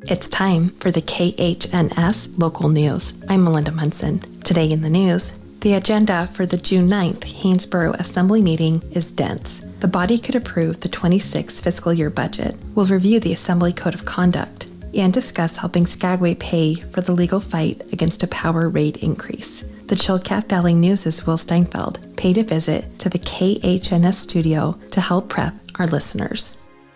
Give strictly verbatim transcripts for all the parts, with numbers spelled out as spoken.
It's time for the K H N S Local News. I'm Melinda Munson. Today in the news, the agenda for the June ninth Haynesboro Assembly meeting is dense. The body could approve the twenty-six fiscal year budget, will review the Assembly Code of Conduct, and discuss helping Skagway pay for the legal fight against a power rate increase. The Chilkat Valley News' Will Steinfeld paid a visit to the K H N S studio to help prep our listeners.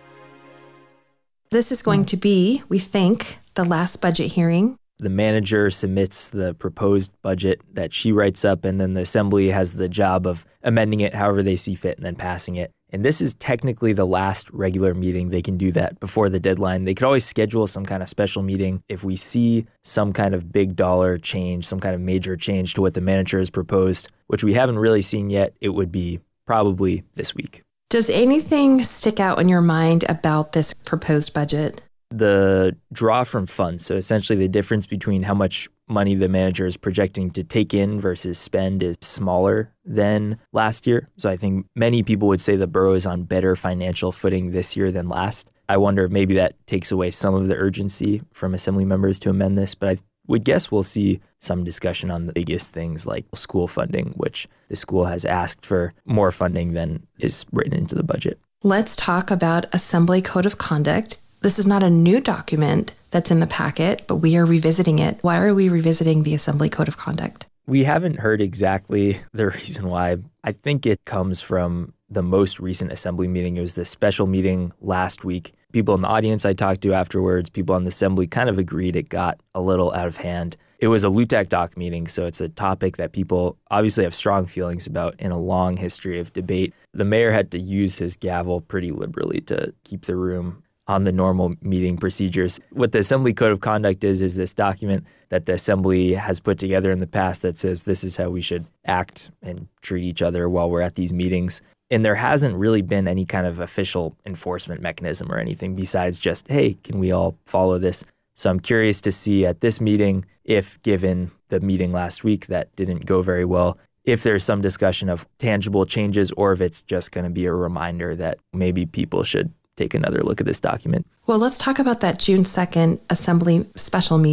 This is going to be, we think, the last budget hearing. The manager submits the proposed budget that she writes up, and then the assembly has the job of amending it however they see fit and then passing it. And this is technically the last regular meeting. They can do that before the deadline. They could always schedule some kind of special meeting if we see some kind of big dollar change, some kind of major change to what the manager has proposed, which we haven't really seen yet. It would be probably this week. Does anything stick out in your mind about this proposed budget? The draw from funds, so essentially the difference between how much money the manager is projecting to take in versus spend is smaller than last year. So I think many people would say the borough is on better financial footing this year than last. I wonder if maybe that takes away some of the urgency from assembly members to amend this, but I would guess we'll see some discussion on the biggest things like school funding, which the school has asked for more funding than is written into the budget. Let's talk about Assembly Code of Conduct. This is not a new document that's in the packet, but we are revisiting it. Why are we revisiting the Assembly Code of Conduct? We haven't heard exactly the reason why. I think it comes from the most recent assembly meeting. It was the special meeting last week. People in the audience I talked to afterwards, people on the assembly kind of agreed it got a little out of hand. It was a L U T A C doc meeting, so it's a topic that people obviously have strong feelings about in a long history of debate. The mayor had to use his gavel pretty liberally to keep the room on the normal meeting procedures. What the Assembly Code of Conduct is, is this document that the Assembly has put together in the past that says this is how we should act and treat each other while we're at these meetings. And there hasn't really been any kind of official enforcement mechanism or anything besides just, hey, can we all follow this? So I'm curious to see at this meeting, if given the meeting last week that didn't go very well, if there's some discussion of tangible changes or if it's just going to be a reminder that maybe people should take another look at this document. Well, let's talk about that June second Assembly special meeting.